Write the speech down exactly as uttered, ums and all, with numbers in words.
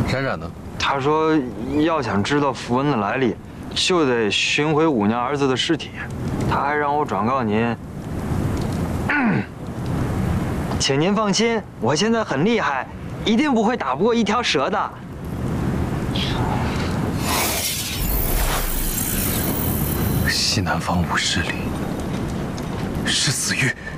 冉冉呢？ 他说，要想知道符文的来历，就得寻回五娘儿子的尸体。他还让我转告您，请您放心，我现在很厉害，一定不会打不过一条蛇的。 西南方五势力是子玉。